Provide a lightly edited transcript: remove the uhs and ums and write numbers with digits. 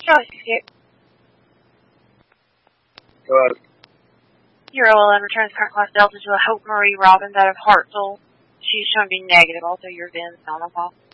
Skip. Good. Your OLN returns current class Delta to a Hope Marie Robbins out of Hartselle. She's shown to be negative. Also, your VIN's not on file.